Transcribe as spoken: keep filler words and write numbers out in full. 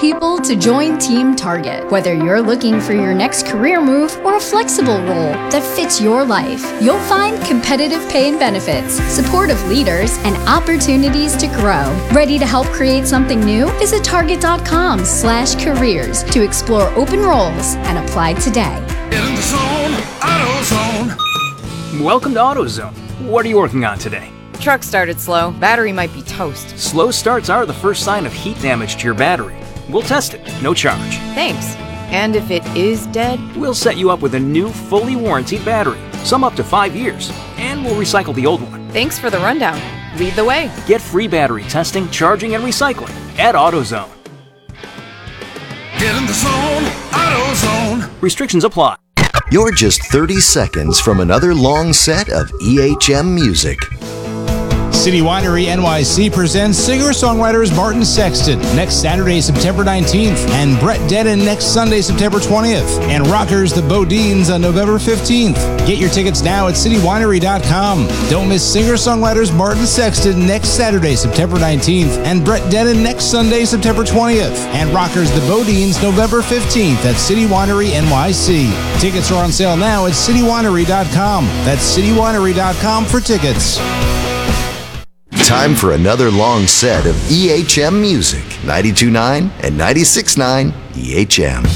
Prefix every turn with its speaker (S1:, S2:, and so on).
S1: people to join Team Target. Whether you're looking for your next career move or a flexible role that fits your life, you'll find competitive pay and benefits, supportive leaders, and opportunities to grow. Ready to help create something new? Visit target.com slash careers to explore open roles and apply today.
S2: Get in the zone, AutoZone.
S3: Welcome to AutoZone. What are you working on today?
S4: Truck started slow. Battery might be toast.
S3: Slow starts are the first sign of heat damage to your battery. We'll test it, no charge.
S4: Thanks. And if it is dead?
S3: We'll set you up with a new, fully warranted battery, some up to five years, and we'll recycle the old one.
S4: Thanks for the rundown. Lead the way.
S3: Get free battery testing, charging, and recycling at AutoZone.
S2: Get in the zone, AutoZone.
S3: Restrictions apply.
S5: You're just thirty seconds from another long set of E H M music.
S6: City Winery N Y C presents singer-songwriters Martin Sexton next Saturday, September nineteenth, and Brett Dennen next Sunday, September twentieth, and Rockers the Bodines on November fifteenth. Get your tickets now at city winery dot com. Don't miss singer-songwriters Martin Sexton next Saturday, September nineteenth, and Brett Dennen next Sunday, September twentieth, and Rockers the Bodines November fifteenth at City Winery N Y C. Tickets are on sale now at city winery dot com. That's city winery dot com for tickets.
S5: Time for another long set of E H M music. ninety-two point nine and ninety-six point nine E H M.